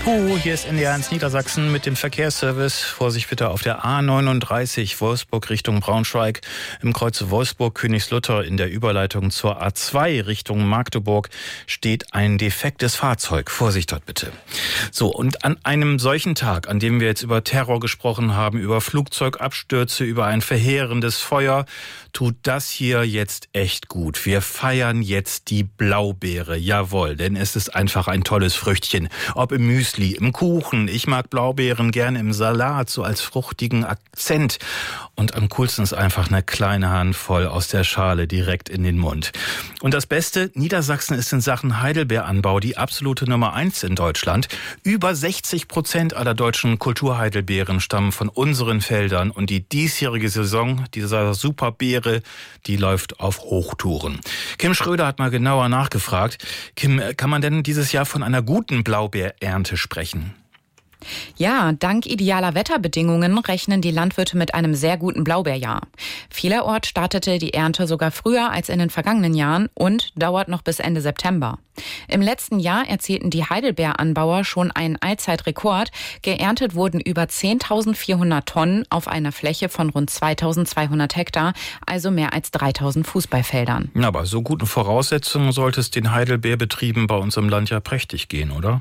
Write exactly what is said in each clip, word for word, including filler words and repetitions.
Huh, hier ist N D R eins Niedersachsen mit dem Verkehrsservice. Vorsicht bitte auf der A neununddreißig Wolfsburg Richtung Braunschweig. Im Kreuze Wolfsburg-Königslutter in der Überleitung zur A zwei Richtung Magdeburg steht ein defektes Fahrzeug. Vorsicht dort bitte. So, und an einem solchen Tag, an dem wir jetzt über Terror gesprochen haben, über Flugzeugabstürze, über ein verheerendes Feuer, tut das hier jetzt echt gut. Wir feiern jetzt die Blaubeere. Jawohl, denn es ist einfach ein tolles Früchtchen. Ob im Müsli, im Kuchen. Ich mag Blaubeeren gerne im Salat, so als fruchtigen Akzent. Und am coolsten ist einfach eine kleine Handvoll aus der Schale direkt in den Mund. Und das Beste, Niedersachsen ist in Sachen Heidelbeeranbau die absolute Nummer eins in Deutschland. Über sechzig Prozent aller deutschen Kulturheidelbeeren stammen von unseren Feldern. Und die diesjährige Saison dieser Superbeere, die läuft auf Hochtouren. Kim Schröder hat mal genauer nachgefragt. Kim, kann man denn dieses Jahr von einer guten Blaubeerernte sprechen? Ja, dank idealer Wetterbedingungen rechnen die Landwirte mit einem sehr guten Blaubeerjahr. Vielerorts startete die Ernte sogar früher als in den vergangenen Jahren und dauert noch bis Ende September. Im letzten Jahr erzielten die Heidelbeeranbauer schon einen Allzeitrekord. Geerntet wurden über zehntausendvierhundert Tonnen auf einer Fläche von rund zweitausendzweihundert Hektar, also mehr als dreitausend Fußballfeldern. Na, aber so guten Voraussetzungen sollte es den Heidelbeerbetrieben bei uns im Land ja prächtig gehen, oder?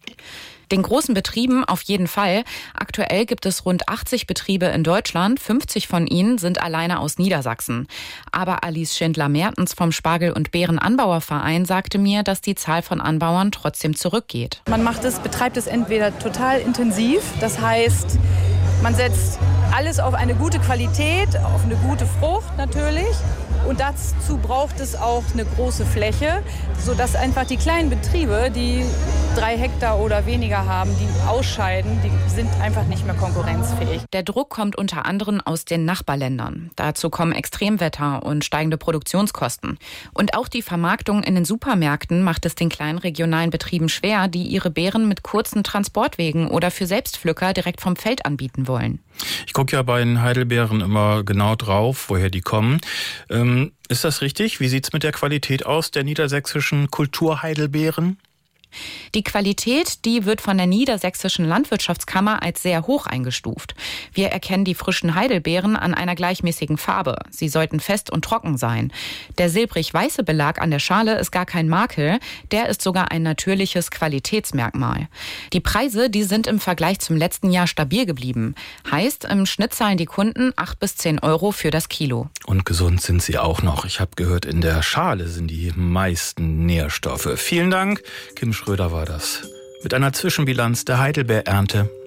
Den großen Betrieben auf jeden Fall. Aktuell gibt es rund achtzig Betriebe in Deutschland. fünfzig von ihnen sind alleine aus Niedersachsen. Aber Alice Schindler-Mertens vom Spargel- und Beerenanbauerverein sagte mir, dass die Zahl von Anbauern trotzdem zurückgeht. Man macht es, betreibt es entweder total intensiv, das heißt, man setzt alles auf eine gute Qualität, auf eine gute Frucht natürlich. Und dazu braucht es auch eine große Fläche, sodass einfach die kleinen Betriebe, die drei Hektar oder weniger haben, die ausscheiden, die sind einfach nicht mehr konkurrenzfähig. Der Druck kommt unter anderem aus den Nachbarländern. Dazu kommen Extremwetter und steigende Produktionskosten. Und auch die Vermarktung in den Supermärkten macht es den kleinen regionalen Betrieben schwer, die ihre Beeren mit kurzen Transportwegen oder für Selbstpflücker direkt vom Feld anbieten wollen. Ich gucke ja bei den Heidelbeeren immer genau drauf, woher die kommen. Ähm, ist das richtig? Wie sieht's mit der Qualität aus der niedersächsischen Kulturheidelbeeren? Die Qualität, die wird von der Niedersächsischen Landwirtschaftskammer als sehr hoch eingestuft. Wir erkennen die frischen Heidelbeeren an einer gleichmäßigen Farbe. Sie sollten fest und trocken sein. Der silbrig-weiße Belag an der Schale ist gar kein Makel. Der ist sogar ein natürliches Qualitätsmerkmal. Die Preise, die sind im Vergleich zum letzten Jahr stabil geblieben. Heißt, im Schnitt zahlen die Kunden acht bis zehn Euro für das Kilo. Und gesund sind sie auch noch. Ich habe gehört, in der Schale sind die meisten Nährstoffe. Vielen Dank, Kim Schröder war das. Mit einer Zwischenbilanz der Heidelbeerernte.